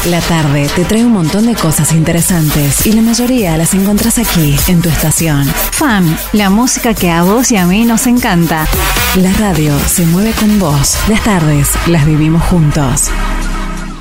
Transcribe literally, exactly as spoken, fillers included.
La tarde te trae un montón de cosas interesantes y la mayoría las encontrás aquí, en tu estación. Fan, la música que a vos y a mí nos encanta. La radio se mueve con vos. Las tardes las vivimos juntos.